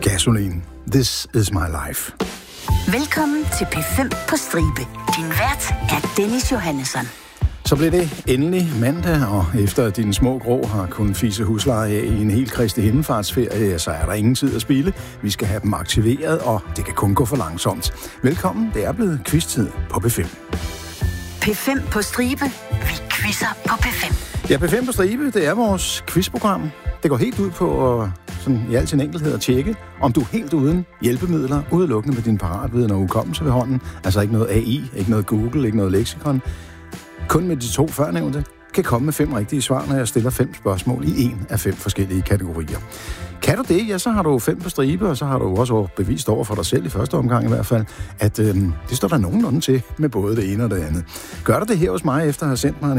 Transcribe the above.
Gasoline. This is my life. Velkommen til P5 på stribe. Din vært er Dennis Johannesson. Så blev det endelig mandag, og efter at dine små grå har kunnet fise husleje af i en helt Kristi himmelfartsferie, så er der ingen tid at spilde. Vi skal have dem aktiveret, og det kan kun gå for langsomt. Velkommen, det er blevet quiz-tid på P5. P5 på stribe. Vi quizzer på P5. Ja, P5 på stribe, det er vores quizprogram. Det går helt ud på at, sådan i al sin enkelhed, at tjekke, om du er helt uden hjælpemidler, udelukkende med din paratviden og hukommelse ved hånden. Altså ikke noget AI, ikke noget Google, ikke noget leksikon. Kun med de 2 førnævnte kan komme med 5 rigtige svar, når jeg stiller 5 spørgsmål i en af 5 forskellige kategorier. Kan du det, ja, så har du 5 på stribe, og så har du også bevist over for dig selv i første omgang i hvert fald, at det står der nogenlunde til med både det ene og det andet. Gør du det her hos mig, efter at have sendt mig